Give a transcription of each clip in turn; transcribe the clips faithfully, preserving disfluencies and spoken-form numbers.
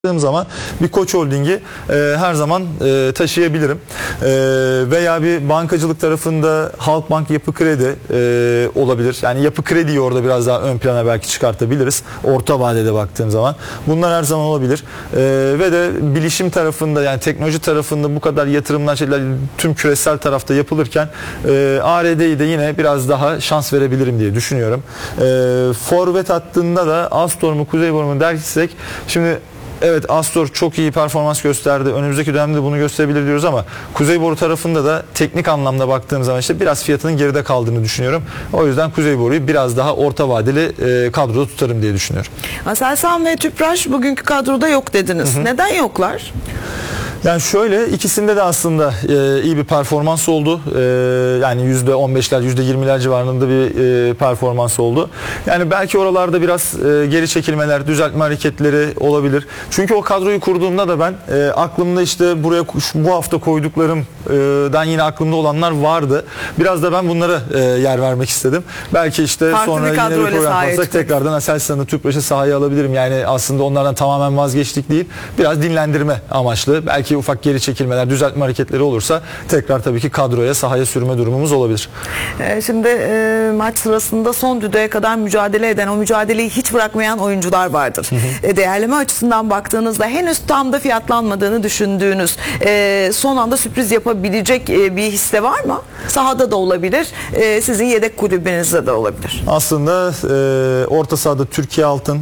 zaman bir Koç Holding'i e, her zaman e, taşıyabilirim. E, veya bir bankacılık tarafında Halkbank, Yapı Kredi e, olabilir. Yani Yapı Kredi'yi orada biraz daha ön plana belki çıkartabiliriz. Orta vadede baktığım zaman. Bunlar her zaman olabilir. E, ve de bilişim tarafında, yani teknoloji tarafında bu kadar yatırımlar, şeyler tüm küresel tarafta yapılırken e, A R D'yi de yine biraz daha şans verebilirim diye düşünüyorum. E, forvet hattında da Astor mu Kuzeyboru mu dersek, şimdi evet, Astor çok iyi performans gösterdi. Önümüzdeki dönemde bunu gösterebilir diyoruz ama Kuzeyboru tarafında da teknik anlamda baktığım zaman işte biraz fiyatının geride kaldığını düşünüyorum. O yüzden Kuzeyboru'yu biraz daha orta vadeli e, kadroda tutarım diye düşünüyorum. Aselsan ve Tüpraş bugünkü kadroda yok dediniz. Hı hı. Neden yoklar? Yani şöyle, ikisinde de aslında e, iyi bir performans oldu. E, yani yüzde on beşler, yüzde yirmiler civarında bir e, performans oldu. Yani belki oralarda biraz e, geri çekilmeler, düzeltme hareketleri olabilir. Çünkü o kadroyu kurduğumda da ben e, aklımda işte buraya bu hafta koyduklarımdan yine aklımda olanlar vardı. Biraz da ben bunlara e, yer vermek istedim. Belki işte farklı sonra bir yine bir program yapsak tekrardan Aselsan'ı, Tüpraş'ı sahaya alabilirim. Yani aslında onlardan tamamen vazgeçtik değil. Biraz dinlendirme amaçlı. Belki ufak geri çekilmeler, düzeltme hareketleri olursa tekrar tabii ki kadroya, sahaya sürme durumumuz olabilir. Ee, şimdi e, maç sırasında son düdüğe kadar mücadele eden, o mücadeleyi hiç bırakmayan oyuncular vardır. Hı hı. E, değerleme açısından baktığınızda henüz tam da fiyatlanmadığını düşündüğünüz, e, son anda sürpriz yapabilecek e, bir hisse var mı? Sahada da olabilir, e, sizin yedek kulübünüzde de olabilir. Aslında e, orta sahada Türkiye Altın,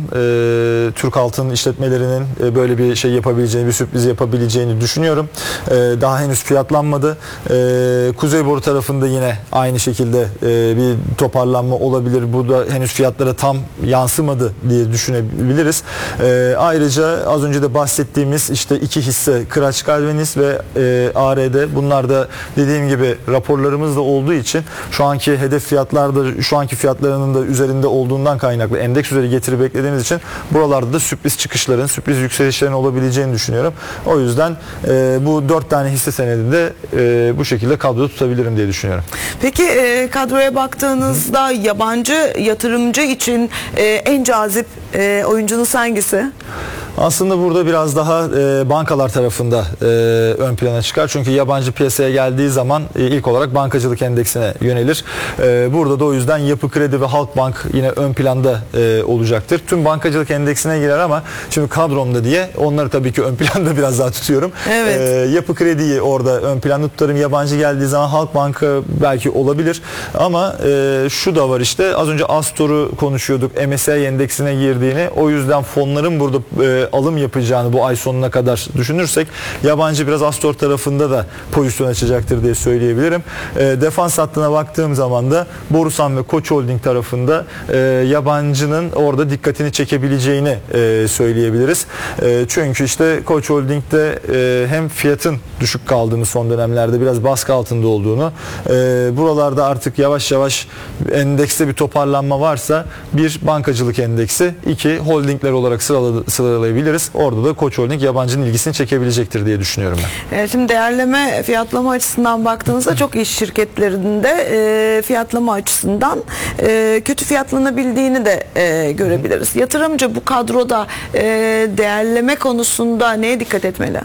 e, Türk Altın işletmelerinin e, böyle bir şey yapabileceğini, bir sürpriz yapabileceğini düşünüyorum. Ee, daha henüz fiyatlanmadı. Ee, Kuzeyboru tarafında yine aynı şekilde e, bir toparlanma olabilir. Bu da henüz fiyatlara tam yansımadı diye düşünebiliriz. Ee, ayrıca az önce de bahsettiğimiz işte iki hisse, Kıraç Galvaniz ve e, A R D. Bunlar da dediğim gibi raporlarımız da olduğu için şu anki hedef fiyatlarda, şu anki fiyatlarının da üzerinde olduğundan kaynaklı endeks üzeri getiri beklediğimiz için buralarda da sürpriz çıkışların, sürpriz yükselişlerin olabileceğini düşünüyorum. O yüzden e, bu dört tane hisse senedinde e, bu şekilde kadroda tutabilirim diye düşünüyorum. Peki e, kadroya baktığınızda Hı. yabancı yatırımcı için e, en cazip e, oyuncunuz hangisi? Aslında burada biraz daha e, bankalar tarafında e, ön plana çıkar. Çünkü yabancı piyasaya geldiği zaman e, ilk olarak bankacılık endeksine yönelir. E, burada da o yüzden Yapı Kredi ve Halkbank yine ön planda e, olacaktır. Tüm bankacılık endeksine girer ama şimdi kadromda diye onları tabii ki ön planda biraz daha tutuyorum. Evet. E, Yapı Kredi'yi orada ön planda tutarım. Yabancı geldiği zaman Halkbank'ı belki olabilir. Ama e, şu da var, işte az önce Astor'u konuşuyorduk. M S C I endeksine girdiğini. O yüzden fonların burada e, alım yapacağını bu ay sonuna kadar düşünürsek yabancı biraz Astor tarafında da pozisyon açacaktır diye söyleyebilirim. E, defans hattına baktığım zaman da Borusan ve Koç Holding tarafında e, yabancının orada dikkatini çekebileceğini e, söyleyebiliriz. E, çünkü işte Koç Holding'de e, hem fiyatın düşük kaldığını, son dönemlerde biraz baskı altında olduğunu, e, buralarda artık yavaş yavaş endekste bir toparlanma varsa bir bankacılık endeksi, iki holdingler olarak sıraladı, sıralayabiliriz. Orada da Koç Holding yabancının ilgisini çekebilecektir diye düşünüyorum ben. Evet, şimdi değerleme, fiyatlama açısından baktığınızda çok iş şirketlerinde e, fiyatlama açısından e, kötü fiyatlanabildiğini de e, görebiliriz. Yatırımcı bu kadroda e, değerleme konusunda neye dikkat etmeli?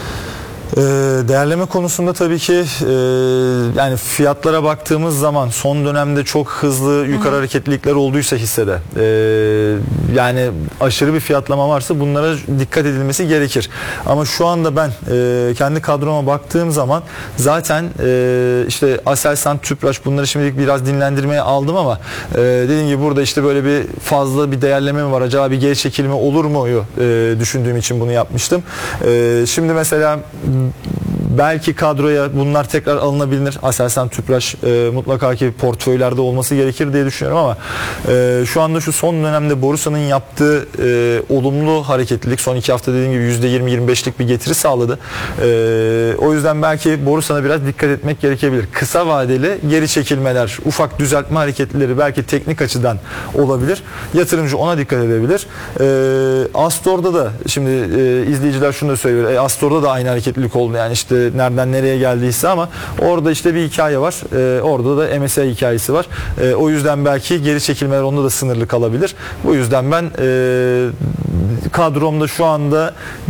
Ee, değerleme konusunda tabii ki e, yani fiyatlara baktığımız zaman son dönemde çok hızlı yukarı Hı. hareketlilikler olduysa hissede, e, yani aşırı bir fiyatlama varsa bunlara dikkat edilmesi gerekir. Ama şu anda ben e, kendi kadroma baktığım zaman zaten e, işte Aselsan, Tüpraş, bunları şimdilik biraz dinlendirmeye aldım ama e, dediğim gibi burada işte böyle bir fazla bir değerleme mi var, acaba bir geri çekilme olur mu e, düşündüğüm için bunu yapmıştım. E, şimdi mesela belki kadroya bunlar tekrar alınabilir. Aselsan, Tüpraş e, mutlaka ki portföylerde olması gerekir diye düşünüyorum ama e, şu anda şu son dönemde Borusan'ın yaptığı e, olumlu hareketlilik son iki hafta dediğim gibi yüzde yirmi yirmi beşlik bir getiri sağladı. E, o yüzden belki Borusan'a biraz dikkat etmek gerekebilir. Kısa vadeli geri çekilmeler, ufak düzeltme hareketleri belki teknik açıdan olabilir. Yatırımcı ona dikkat edebilir. E, Astor'da da şimdi e, izleyiciler şunu da söylüyor. E, Astor'da da aynı hareketlilik oldu. Yani işte nereden nereye geldiyse ama orada işte bir hikaye var. E, orada da M S C I hikayesi var. E, o yüzden belki geri çekilmeler onda da sınırlı kalabilir. Bu yüzden ben e, kadromda şu anda